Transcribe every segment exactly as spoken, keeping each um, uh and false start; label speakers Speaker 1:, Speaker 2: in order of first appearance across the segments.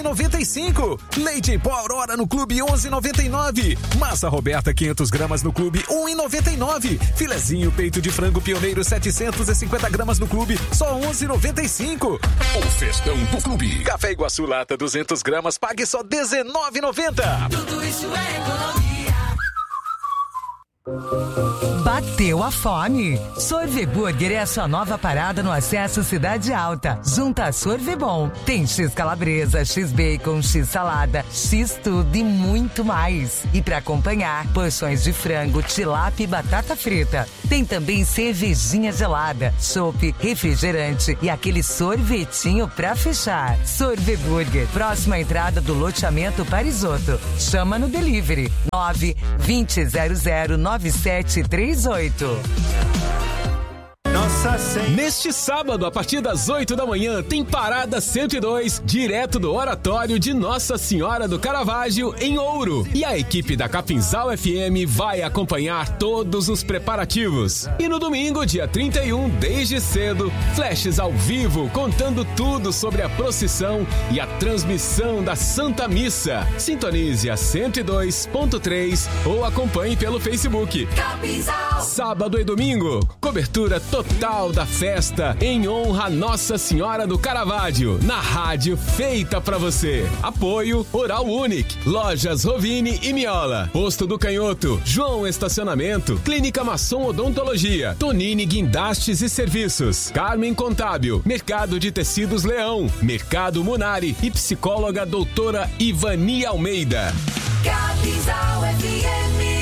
Speaker 1: noventa e cinco. Leite em pó Aurora no Clube onze e noventa e nove. Massa Roberta quinhentas gramas no Clube um e noventa e nove. Filezinho peito de frango Pioneiro setecentas e cinquenta gramas no Clube só onze e noventa e cinco. O festão do Clube. Café Iguaçu lata duzentas gramas pague só dezenove e noventa.
Speaker 2: Tudo isso é economia.
Speaker 3: Bateu a fome? Sorveburger é a sua nova parada no acesso Cidade Alta. Junto a Sorvebom. Tem X calabresa, X bacon, X salada, X tudo e muito mais. E para acompanhar, porções de frango, tilápia e batata frita. Tem também cervejinha gelada, chopp, refrigerante e aquele sorvetinho pra fechar. Sorveburger, próxima entrada do loteamento Parisoto. Chama no delivery nove vinte zero zero nove sete três oito.
Speaker 4: Nossa Senhora.
Speaker 5: Neste sábado, a partir das oito da manhã, tem Parada cento e dois, direto do Oratório de Nossa Senhora do Caravaggio, em Ouro. E a equipe da Capinzal F M vai acompanhar todos os preparativos. E no domingo, dia trinta e um, desde cedo, flashes ao vivo, contando tudo sobre a procissão e a transmissão da Santa Missa. Sintonize a cento e dois ponto três ou acompanhe pelo Facebook.
Speaker 2: Capinzal.
Speaker 5: Sábado e domingo, cobertura total da festa em honra a Nossa Senhora do Caravaggio, na rádio feita pra você. Apoio Oral Unique, Lojas Rovini e Miola, Posto do Canhoto, João Estacionamento, Clínica Masson Odontologia, Tonini Guindastes e Serviços, Carmen Contábil, Mercado de Tecidos Leão, Mercado Munari e psicóloga doutora Ivani Almeida.
Speaker 2: Capinzal F M.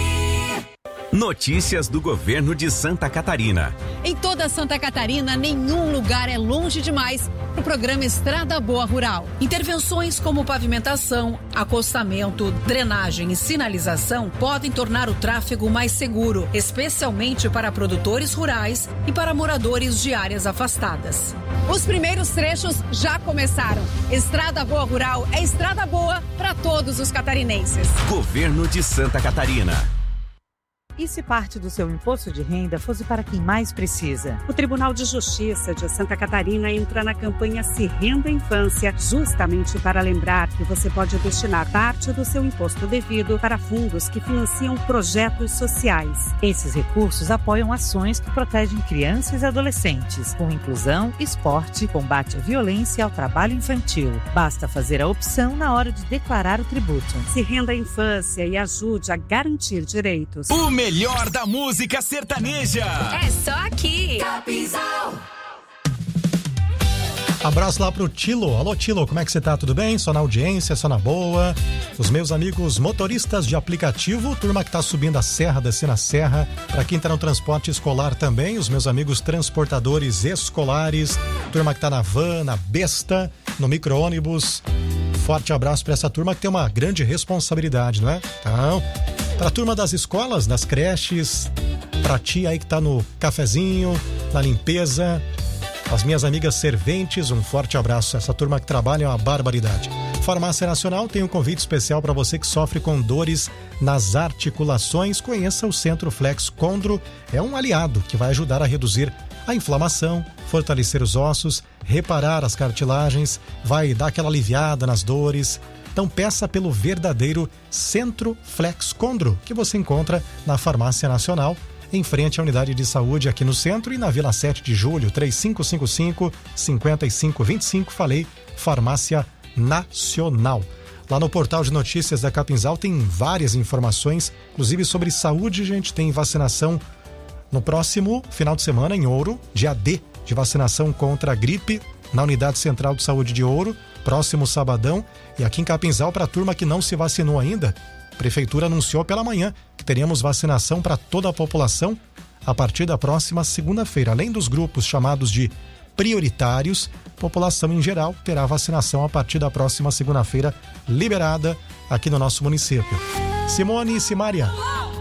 Speaker 6: Notícias do governo de Santa Catarina.
Speaker 7: Em toda Santa Catarina, nenhum lugar é longe demais para o programa Estrada Boa Rural. Intervenções como pavimentação, acostamento, drenagem e sinalização podem tornar o tráfego mais seguro, especialmente para produtores rurais e para moradores de áreas afastadas. Os primeiros trechos já começaram. Estrada Boa Rural é estrada boa para todos os catarinenses.
Speaker 6: Governo de Santa Catarina.
Speaker 8: E se parte do seu imposto de renda fosse para quem mais precisa? O Tribunal de Justiça de Santa Catarina entra na campanha Se Renda Infância, justamente para lembrar que você pode destinar parte do seu imposto devido para fundos que financiam projetos sociais. Esses recursos apoiam ações que protegem crianças e adolescentes, com inclusão, esporte, combate à violência e ao trabalho infantil. Basta fazer a opção na hora de declarar o tributo. Se Renda Infância e ajude a garantir direitos.
Speaker 1: O melhor da música sertaneja.
Speaker 2: É só aqui. Capinzal.
Speaker 4: Abraço lá pro Tilo. Alô, Tilo, como é que você tá? Tudo bem? Só na audiência, só na boa. Os meus amigos motoristas de aplicativo, turma que tá subindo a serra, descendo a serra. Pra quem tá no transporte escolar também, os meus amigos transportadores escolares. Turma que tá na van, na besta, no micro-ônibus. Forte abraço pra essa turma que tem uma grande responsabilidade, não é? Então, pra turma das escolas, das creches, pra tia aí que tá no cafezinho, na limpeza, as minhas amigas serventes, um forte abraço. Essa turma que trabalha é uma barbaridade. Farmácia Nacional tem um convite especial para você que sofre com dores nas articulações. Conheça o Centro Flex Condro. É um aliado que vai ajudar a reduzir a inflamação, fortalecer os ossos, reparar as cartilagens, vai dar aquela aliviada nas dores. Então peça pelo verdadeiro Centro Flex Condro, que você encontra na Farmácia Nacional, em frente à unidade de saúde aqui no centro e na Vila sete de julho, três cinco cinco cinco, cinco cinco dois cinco. Falei, Farmácia Nacional. Lá no portal de notícias da Capinzal tem várias informações, inclusive sobre saúde. A gente tem vacinação no próximo final de semana em Ouro, dia D de vacinação contra a gripe na Unidade Central de Saúde de Ouro, próximo sabadão. E aqui em Capinzal, para a turma que não se vacinou ainda, a Prefeitura anunciou pela manhã que teremos vacinação para toda a população a partir da próxima segunda-feira. Além dos grupos chamados de prioritários, a população em geral terá vacinação a partir da próxima segunda-feira, liberada aqui no nosso município. Simone e Simária,